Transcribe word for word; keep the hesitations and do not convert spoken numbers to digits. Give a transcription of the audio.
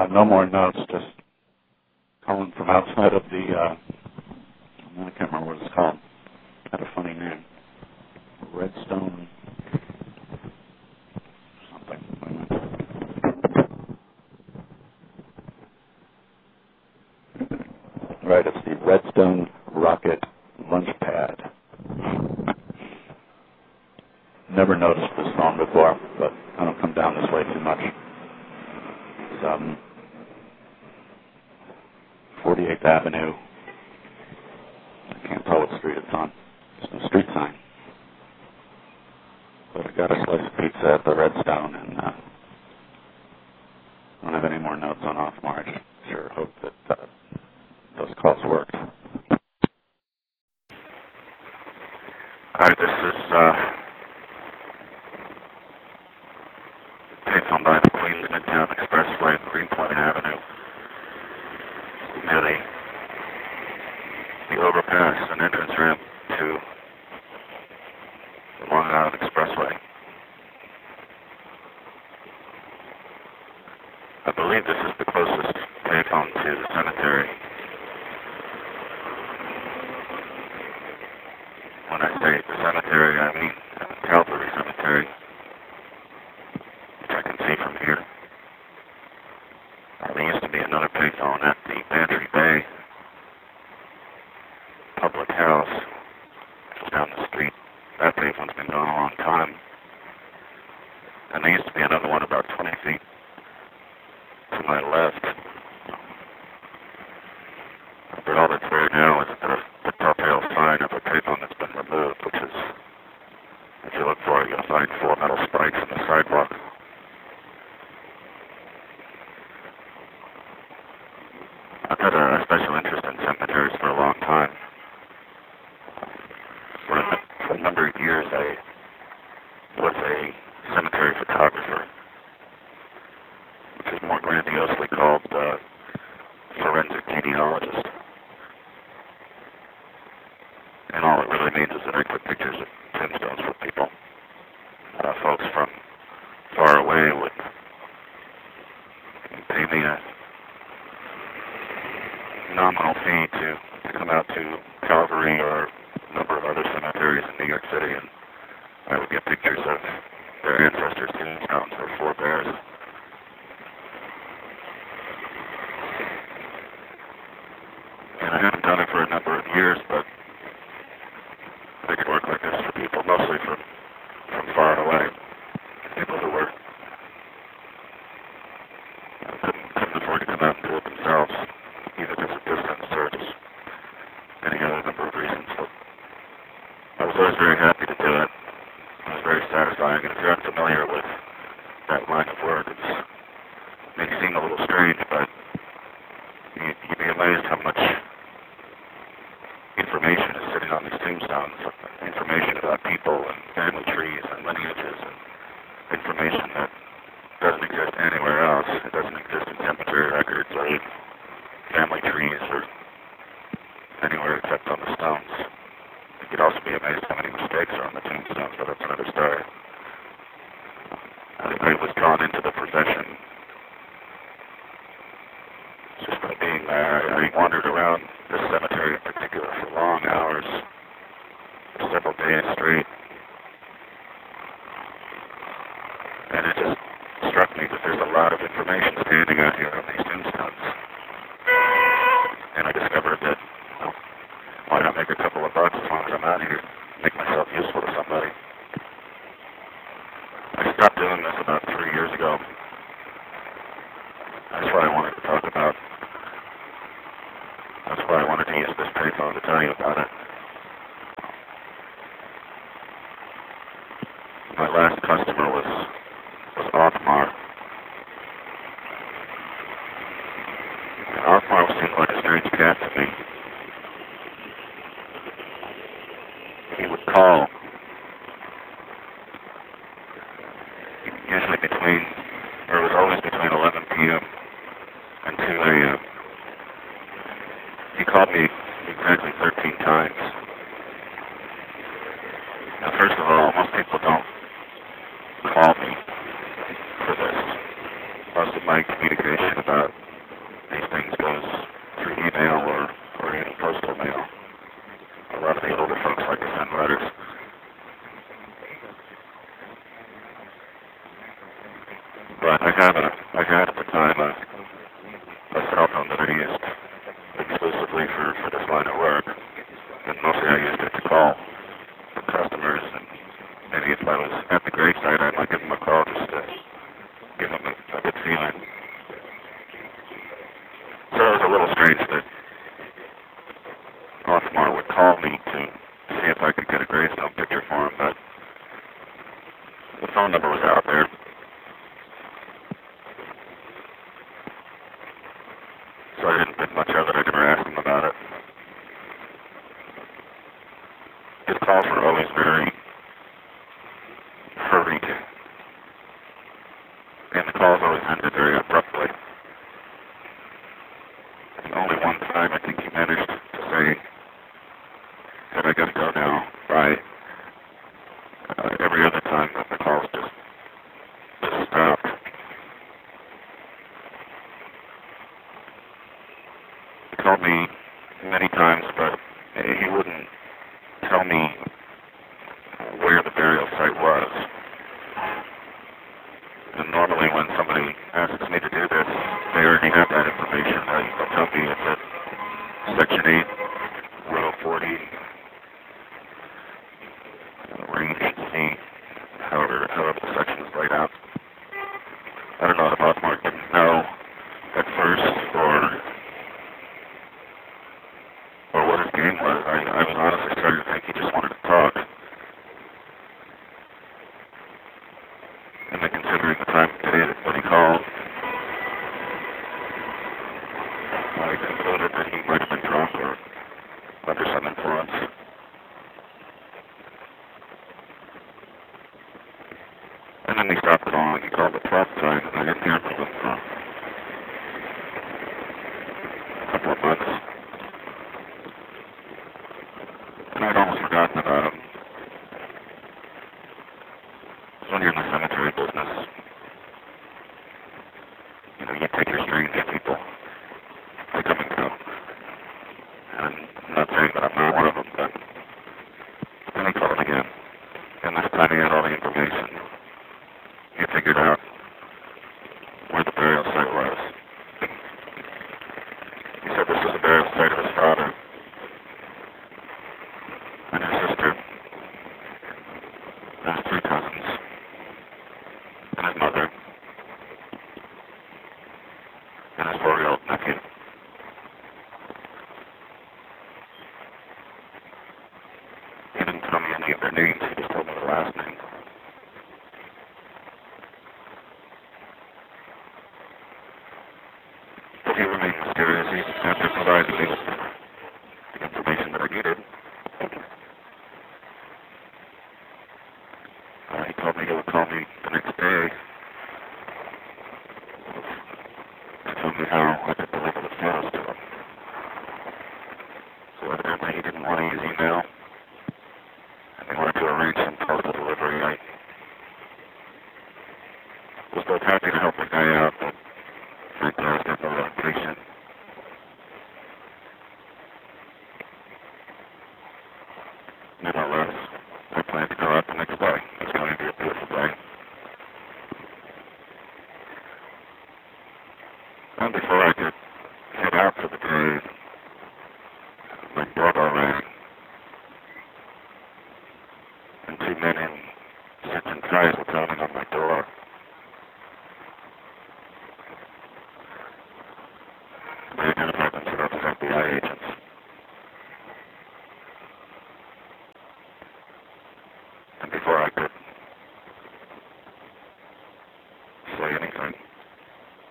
Uh, no more notes, just calling from outside of the, uh, I can't remember what it's called. It had a funny name. Redstone something. Wait a minute. Right, it's the Redstone Rocket Launch Pad. Never noticed this song before, but I don't come down this way too much. It's um, forty-eighth Avenue. I can't tell what street it's on. There's no street sign. But I got a slice of pizza at the Redstone, and uh, I don't have any more notes on Off March. Sure hope that uh, those calls worked. Hi, this is uh, payphone by the Queens Midtown Expressway, Greenpoint Avenue, near the, the overpass and entrance ramp to the Long Island Expressway. I believe this is the closest payphone to the cemetery. When I say the cemetery, I mean Calvary Cemetery, which I can see from here. Uh, there used to be another payphone at the Bantry Bay Public House, which is down the street. That payphone's been gone a long time. And there used to be another one about twenty feet to my left. But all that's there now is the, the telltale sign of a payphone that's been removed, which is, if you look for it, you'll find four metal spikes in the sidewalk. I've had a special interest in cemeteries for a long time. For a, for a number of years, I was a cemetery photographer, which is more grandiosely called uh, forensic genealogist. And all it really means is that I took pictures of tombstones for people. Uh, folks from far away would pay me a nominal fee to, to come out to Calvary or a number of other cemeteries in New York City, and I would get pictures of their ancestors' tombstones or forebears. And I haven't done it for a number of years, but I could work like this for people, mostly from, from far away. People who were uh, couldn't, couldn't afford to come out and do it themselves, either because of distance or just any other number of reasons. So I was always very happy to do it. It was very satisfying, and if you're unfamiliar with that line of work, it's, it may seem a little strange, but you, you'd be amazed how much information is sitting on these tombstones, information about people and family trees and lineages and information that doesn't exist anywhere else. It doesn't exist in cemetery records or family trees or anywhere except on the stones. You'd also be amazed how many mistakes are on the tombstones, but that's another story. I, I was drawn into the profession just by being there. I wandered around this cemetery in particular for long hours, for several days straight. And it just struck me that there's a lot of information standing out here on these tombstones. And I discovered that, well, why not make a couple of bucks as long as I'm out here, make myself useful to somebody. I stopped doing this about three years ago. That's what I wanted to talk about. That's why I wanted to use this payphone to tell you about it. My last customer was was Othmar. And Othmar seemed like a strange cat to me. He would call. most of my communication about these things goes through email or, or even postal mail. A lot of the older folks like to send letters. But I had a, I had at the time a, a cell phone that I used exclusively for, for this line of work. And mostly I used it to call the customers, and maybe if I was at the gravesite, I might give them a call just to give them a, a good feeling. So it was a little strange that Othmar would call me to see if I could get a gravestone picture for him, but the phone number was out there. So I didn't think much of it. I never asked him about it. His calls were always very hurried, and the calls always ended very abruptly. And only one time I think he managed to say that I gotta go now. Bye. Uh, every other time the calls just, just stopped. He called me many times, but he wouldn't tell me where the burial site was. And normally when somebody asks me to do this, they already have that information. They'll tell me it's at Section eight, Row forty, Range C, however, however the section is laid out. I don't know if Othmar didn't know at first, or or what his game was. I, I was honestly starting to think he just wanted to talk. And then considering the time of day that he called, I concluded that he might have been drunk or under some influence. And then he stopped calling. He called the twelfth time, and I didn't hear from him for a couple of months. And I'd almost forgotten about him. When you're in the cemetery business, you know, you take your strange people. They come and go. And I'm not saying that I'm not one of them, but then he called again. And this time he had all the information. He figured out where the burial site was. He said this was the burial site of his father and his sister and his three cousins and his mother and his four-year-old nephew. He didn't tell me any of their names, he just told me the last name. But he remained mysterious. He after providing me with the information that I needed. Uh, he told me he would call me the next day to tell me how I could deliver the photos to him. So evidently he didn't want to use email, and he wanted to arrange some postal delivery. I was both happy to help the guy out, but frankly I was getting a little impatient. Nevertheless, I planned to go out the next day. It was going to be a beautiful day. And before I could head out for the day, my doorbell rang, and two men in suits and ties were pounding on my door. They identified themselves as F B I agents. And before I